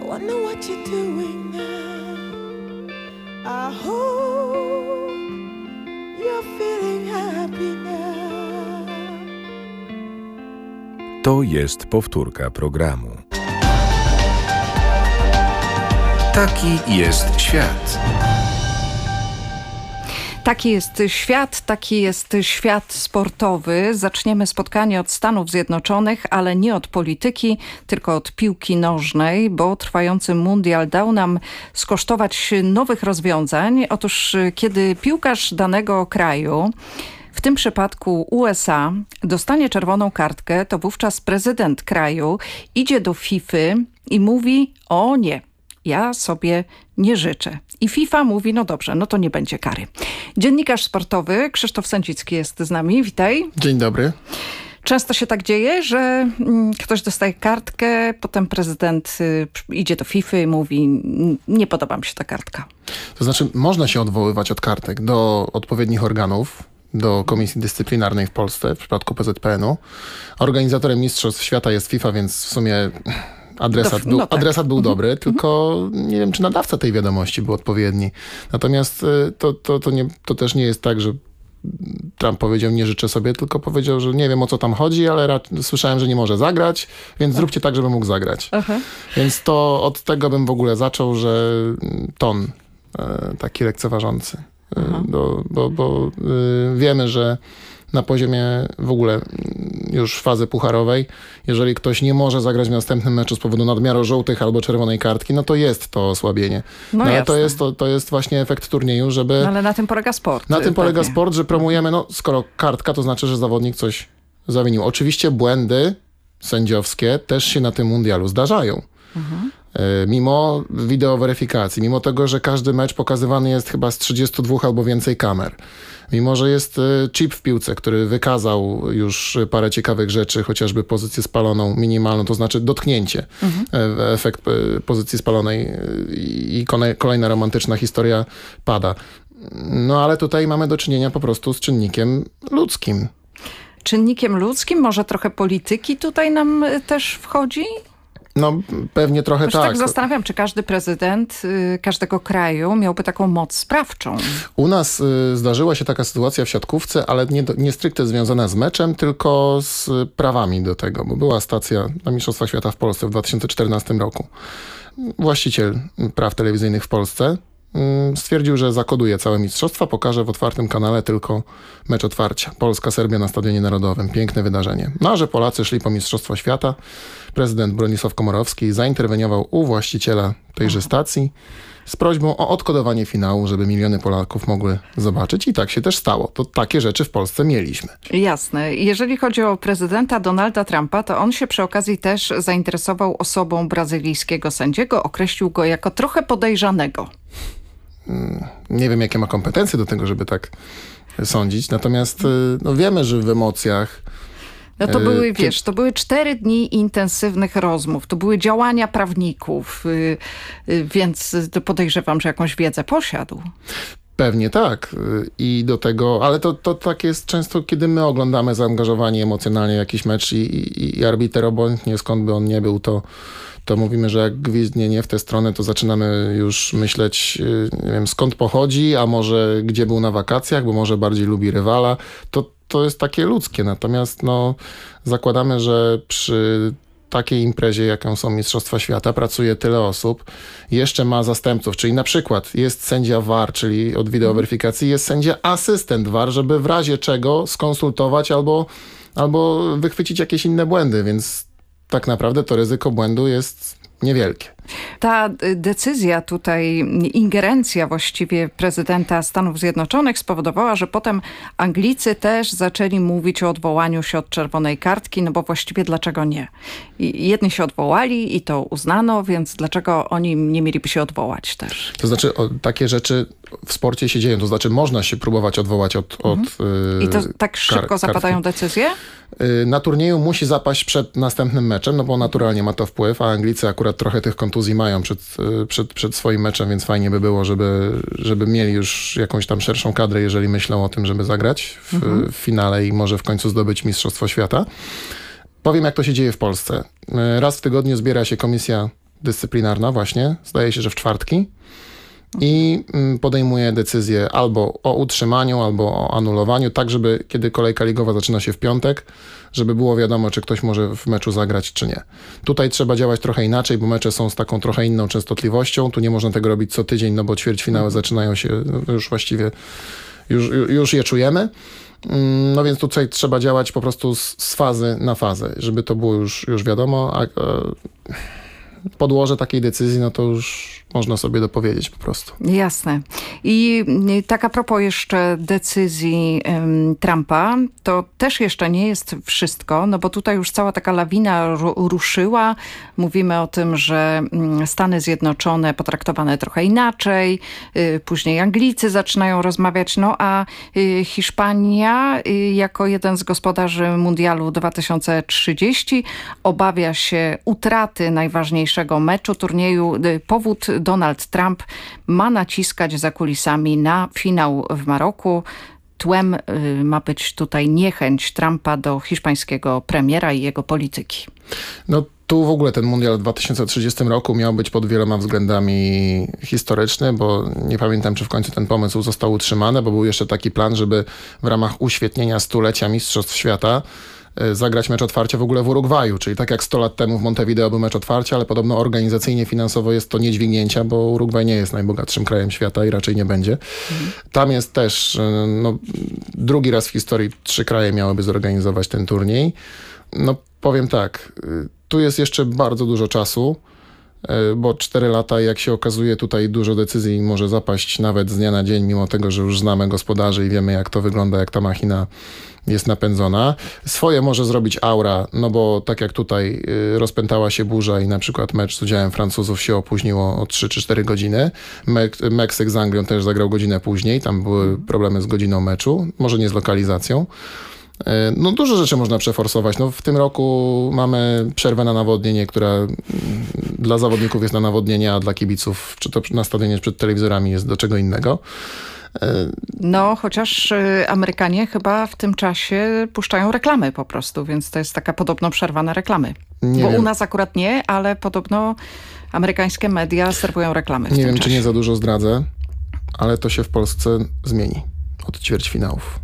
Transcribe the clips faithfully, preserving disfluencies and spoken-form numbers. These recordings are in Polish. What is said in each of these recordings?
wonder what you're doing now. I hope you're feeling happy now. To jest powtórka programu. Taki jest świat. Taki jest świat, taki jest świat sportowy. Zaczniemy spotkanie od Stanów Zjednoczonych, ale nie od polityki, tylko od piłki nożnej, bo trwający mundial dał nam skosztować nowych rozwiązań. Otóż kiedy piłkarz danego kraju, w tym przypadku U S A, dostanie czerwoną kartkę, to wówczas prezydent kraju idzie do FIFA i mówi: o nie, ja sobie nie życzę. I FIFA mówi: no dobrze, no to nie będzie kary. Dziennikarz sportowy Krzysztof Sędzicki jest z nami. Witaj. Dzień dobry. Często się tak dzieje, że mm, ktoś dostaje kartkę, potem prezydent y, idzie do FIFA i mówi: nie podoba mi się ta kartka. To znaczy, można się odwoływać od kartek do odpowiednich organów, do Komisji Dyscyplinarnej w Polsce, w przypadku P Z P N u. Organizatorem Mistrzostw Świata jest FIFA, więc w sumie adresat Do, był, no tak. adresat był mhm. dobry, tylko nie wiem, czy nadawca tej wiadomości był odpowiedni. Natomiast to, to, to, nie, to też nie jest tak, że Trump powiedział: nie życzę sobie, tylko powiedział, że nie wiem, o co tam chodzi, ale raczej słyszałem, że nie może zagrać, więc Ach. zróbcie tak, żeby mógł zagrać. Aha. Więc to od tego bym w ogóle zaczął, że ton taki lekceważący. Do, bo bo y, wiemy, że na poziomie w ogóle już fazy pucharowej, jeżeli ktoś nie może zagrać w następnym meczu z powodu nadmiaru żółtych albo czerwonej kartki, no to jest to osłabienie. No, no ale to jest, to, to jest właśnie efekt turnieju, żeby... No ale na tym polega sport. Na tym polega pewnie. sport, że promujemy, no skoro kartka, to znaczy, że zawodnik coś zawinił. Oczywiście błędy sędziowskie też się na tym mundialu zdarzają. Mhm. Mimo wideoweryfikacji, mimo tego, że każdy mecz pokazywany jest chyba z trzydziestu dwóch albo więcej kamer. Mimo że jest chip w piłce, który wykazał już parę ciekawych rzeczy, chociażby pozycję spaloną minimalną, to znaczy dotknięcie, mhm. efekt pozycji spalonej i kolejna romantyczna historia pada. No ale tutaj mamy do czynienia po prostu z czynnikiem ludzkim. Czynnikiem ludzkim? Może trochę polityki tutaj nam też wchodzi? No pewnie trochę Już tak. tak zastanawiam, czy każdy prezydent y, każdego kraju miałby taką moc sprawczą. U nas y, zdarzyła się taka sytuacja w siatkówce, ale nie, nie stricte związana z meczem, tylko z prawami do tego, bo była stacja na Mistrzostwach Świata w Polsce w dwa tysiące czternastym roku. Właściciel praw telewizyjnych w Polsce y, stwierdził, że zakoduje całe mistrzostwa, pokaże w otwartym kanale tylko mecz otwarcia. Polska-Serbia na Stadionie Narodowym. Piękne wydarzenie. No a że Polacy szli po Mistrzostwa Świata, prezydent Bronisław Komorowski zainterweniował u właściciela tejże stacji z prośbą o odkodowanie finału, żeby miliony Polaków mogły zobaczyć. I tak się też stało. To takie rzeczy w Polsce mieliśmy. Jasne. Jeżeli chodzi o prezydenta Donalda Trumpa, to on się przy okazji też zainteresował osobą brazylijskiego sędziego. Określił go jako trochę podejrzanego. Nie wiem, jakie ma kompetencje do tego, żeby tak sądzić. Natomiast no, wiemy, że w emocjach... No to były, wiesz, to były cztery dni intensywnych rozmów, to były działania prawników, więc podejrzewam, że jakąś wiedzę posiadł. Pewnie tak. I do tego, ale to, to tak jest często, kiedy my oglądamy zaangażowanie emocjonalnie jakiś mecz i, i, i arbiter, obojętnie skąd by on nie był, to, to mówimy, że jak gwizdnie nie w tę stronę, to zaczynamy już myśleć, nie wiem, skąd pochodzi, a może gdzie był na wakacjach, bo może bardziej lubi rywala. To To jest takie ludzkie, natomiast no, zakładamy, że przy takiej imprezie, jaką są Mistrzostwa Świata, pracuje tyle osób, jeszcze ma zastępców, czyli na przykład jest sędzia V A R, czyli od wideoweryfikacji, jest sędzia asystent V A R, żeby w razie czego skonsultować albo, albo wychwycić jakieś inne błędy, więc tak naprawdę to ryzyko błędu jest niewielkie. Ta decyzja tutaj, ingerencja właściwie prezydenta Stanów Zjednoczonych spowodowała, że potem Anglicy też zaczęli mówić o odwołaniu się od czerwonej kartki, no bo właściwie dlaczego nie? I jedni się odwołali i to uznano, więc dlaczego oni nie mieliby się odwołać też? To znaczy o, takie rzeczy w sporcie się dzieją, to znaczy można się próbować odwołać od... od mhm. I to tak szybko kar- zapadają decyzje? Na turnieju musi zapaść przed następnym meczem, no bo naturalnie ma to wpływ, a Anglicy akurat trochę tych kontuzji mają przed, przed, przed swoim meczem, więc fajnie by było, żeby, żeby mieli już jakąś tam szerszą kadrę, jeżeli myślą o tym, żeby zagrać w, mhm. w finale i może w końcu zdobyć Mistrzostwo Świata. Powiem, jak to się dzieje w Polsce. Raz w tygodniu zbiera się Komisja dyscyplinarna właśnie, zdaje się, że w czwartki i podejmuje decyzję albo o utrzymaniu, albo o anulowaniu, tak żeby kiedy kolejka ligowa zaczyna się w piątek, żeby było wiadomo, czy ktoś może w meczu zagrać, czy nie. Tutaj trzeba działać trochę inaczej, bo mecze są z taką trochę inną częstotliwością. Tu nie można tego robić co tydzień, no bo ćwierćfinały zaczynają się już właściwie, już, już je czujemy. No więc tutaj trzeba działać po prostu z, z fazy na fazę, żeby to było już, już wiadomo, a, a podłoże takiej decyzji, no to już można sobie dopowiedzieć po prostu. Jasne. I tak a propos jeszcze decyzji um, Trumpa, to też jeszcze nie jest wszystko, no bo tutaj już cała taka lawina ru- ruszyła. Mówimy o tym, że Stany Zjednoczone potraktowane trochę inaczej, y, później Anglicy zaczynają rozmawiać, no a y, Hiszpania y, jako jeden z gospodarzy mundialu dwa tysiące trzydzieści obawia się utraty najważniejszego meczu turnieju. Y, powód Donald Trump ma naciskać za kulisami na finał w Maroku. Tłem y, ma być tutaj niechęć Trumpa do hiszpańskiego premiera i jego polityki. No tu w ogóle ten mundial w dwa tysiące trzydziestym roku miał być pod wieloma względami historyczny, bo nie pamiętam, czy w końcu ten pomysł został utrzymany, bo był jeszcze taki plan, żeby w ramach uświetnienia stulecia Mistrzostw Świata zagrać mecz otwarcia w ogóle w Urugwaju, czyli tak jak sto lat temu w Montevideo był mecz otwarcia, ale podobno organizacyjnie, finansowo jest to niedźwignięcia, bo Urugwaj nie jest najbogatszym krajem świata i raczej nie będzie. Mhm. Tam jest też no, drugi raz w historii trzy kraje miałyby zorganizować ten turniej. No powiem tak, tu jest jeszcze bardzo dużo czasu, bo cztery lata, jak się okazuje, tutaj dużo decyzji może zapaść nawet z dnia na dzień, mimo tego, że już znamy gospodarzy i wiemy, jak to wygląda, jak ta machina jest napędzona. Swoje może zrobić aura, no bo tak jak tutaj y, rozpętała się burza i na przykład mecz z udziałem Francuzów się opóźniło o trzy czy cztery godziny. Mek- Meksyk z Anglią też zagrał godzinę później, tam były problemy z godziną meczu, może nie z lokalizacją. Y, no dużo rzeczy można przeforsować. No w tym roku mamy przerwę na nawodnienie, która y, dla zawodników jest na nawodnienie, a dla kibiców, czy to na stadionie, czy przed telewizorami jest do czego innego. No, chociaż y, Amerykanie chyba w tym czasie puszczają reklamy po prostu, więc to jest taka podobno przerwa na reklamy. Nie Bo wiem. u nas akurat nie, ale podobno amerykańskie media serwują reklamy w Nie tym wiem, czasie. czy nie za dużo zdradzę, ale to się w Polsce zmieni od ćwierćfinałów.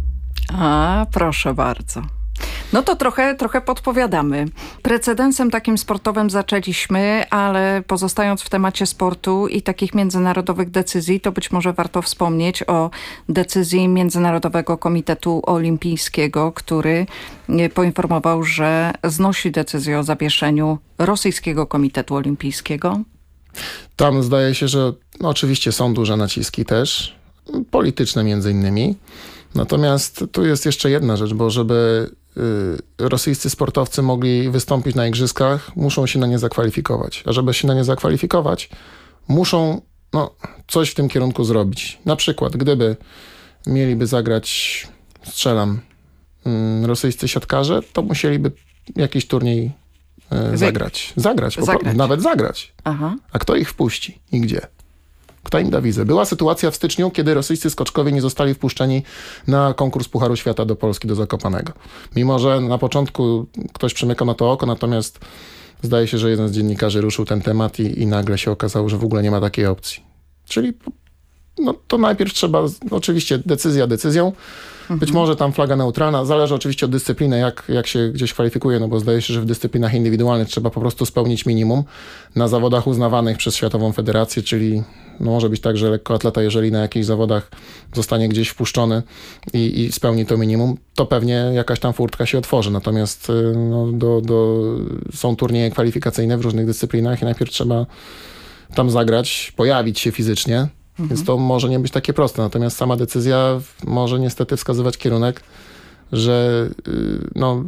A, proszę bardzo. No to trochę, trochę podpowiadamy. Precedensem takim sportowym zaczęliśmy, ale pozostając w temacie sportu i takich międzynarodowych decyzji, to być może warto wspomnieć o decyzji Międzynarodowego Komitetu Olimpijskiego, który poinformował, że znosi decyzję o zawieszeniu Rosyjskiego Komitetu Olimpijskiego. Tam zdaje się, że no oczywiście są duże naciski też, polityczne między innymi. Natomiast tu jest jeszcze jedna rzecz, bo żeby y, rosyjscy sportowcy mogli wystąpić na igrzyskach, muszą się na nie zakwalifikować. A żeby się na nie zakwalifikować, muszą no, coś w tym kierunku zrobić. Na przykład, gdyby mieliby zagrać, strzelam, y, rosyjscy siatkarze, to musieliby jakiś turniej y, zagrać. Zagrać, po zagrać. Pro, nawet zagrać. Aha. A kto ich wpuści i gdzie? Kto im da wizę? Była sytuacja w styczniu, kiedy rosyjscy skoczkowie nie zostali wpuszczeni na konkurs Pucharu Świata do Polski, do Zakopanego. Mimo że na początku ktoś przymykał na to oko, natomiast zdaje się, że jeden z dziennikarzy ruszył ten temat i, i nagle się okazało, że w ogóle nie ma takiej opcji. Czyli no, to najpierw trzeba, oczywiście decyzja decyzją, być może tam flaga neutralna, zależy oczywiście od dyscypliny, jak, jak się gdzieś kwalifikuje, no bo zdaje się, że w dyscyplinach indywidualnych trzeba po prostu spełnić minimum na zawodach uznawanych przez Światową Federację, czyli no może być tak, że lekkoatleta, jeżeli na jakichś zawodach zostanie gdzieś wpuszczony i, i spełni to minimum, to pewnie jakaś tam furtka się otworzy, natomiast no, do, do, są turnieje kwalifikacyjne w różnych dyscyplinach i najpierw trzeba tam zagrać, pojawić się fizycznie. Mhm. Więc to może nie być takie proste. Natomiast sama decyzja może niestety wskazywać kierunek, że no,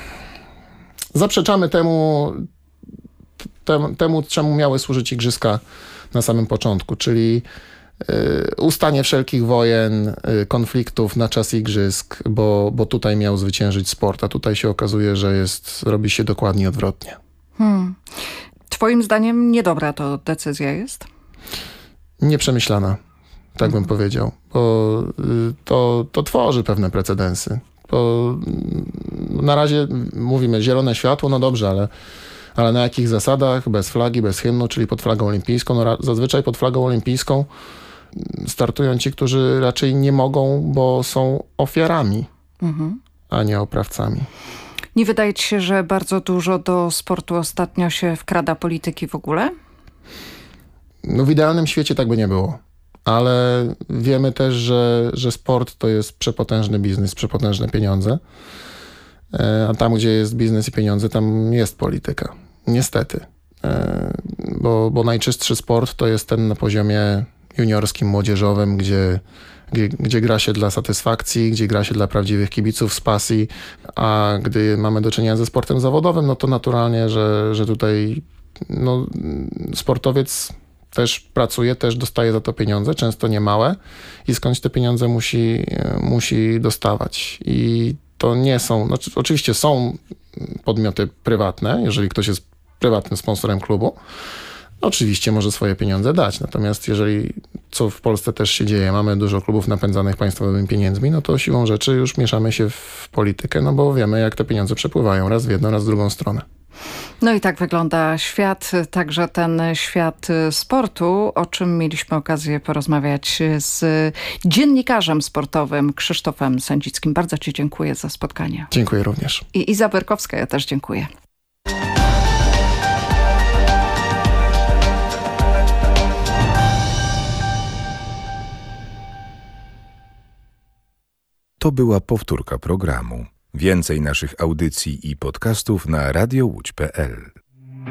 zaprzeczamy temu, tem, temu, czemu miały służyć igrzyska na samym początku, czyli ustanie wszelkich wojen, konfliktów na czas igrzysk, bo, bo tutaj miał zwyciężyć sport, a tutaj się okazuje, że jest, robi się dokładnie odwrotnie. Hmm. Twoim zdaniem niedobra to decyzja jest? Nieprzemyślana, tak bym powiedział, bo to, to tworzy pewne precedensy. Bo na razie mówimy zielone światło, no dobrze, ale, Ale na jakich zasadach? Bez flagi, bez hymnu, czyli pod flagą olimpijską. No, zazwyczaj pod flagą olimpijską startują ci, którzy raczej nie mogą, bo są ofiarami, mhm. a nie oprawcami. Nie wydaje ci się, że bardzo dużo do sportu ostatnio się wkrada polityki w ogóle? No w idealnym świecie tak by nie było. Ale wiemy też, że, że sport to jest przepotężny biznes, przepotężne pieniądze. A tam, gdzie jest biznes i pieniądze, tam jest polityka. Niestety. Bo, bo najczystszy sport to jest ten na poziomie juniorskim, młodzieżowym, gdzie, gdzie, gdzie gra się dla satysfakcji, gdzie gra się dla prawdziwych kibiców z pasji, a gdy mamy do czynienia ze sportem zawodowym, no to naturalnie, że, że tutaj no, sportowiec też pracuje, też dostaje za to pieniądze, często niemałe i skądś te pieniądze musi, musi dostawać. I to nie są, znaczy oczywiście są podmioty prywatne, jeżeli ktoś jest prywatnym sponsorem klubu, oczywiście może swoje pieniądze dać. Natomiast jeżeli, co w Polsce też się dzieje, mamy dużo klubów napędzanych państwowymi pieniędzmi, no to siłą rzeczy już mieszamy się w politykę, no bo wiemy, jak te pieniądze przepływają raz w jedną, raz w drugą stronę. No i tak wygląda świat, także ten świat sportu, o czym mieliśmy okazję porozmawiać z dziennikarzem sportowym Krzysztofem Sędzickim. Bardzo ci dziękuję za spotkanie. Dziękuję również. I Iza Berkowska, ja też dziękuję. To była powtórka programu. Więcej naszych audycji i podcastów na radio łódź kropka pe el.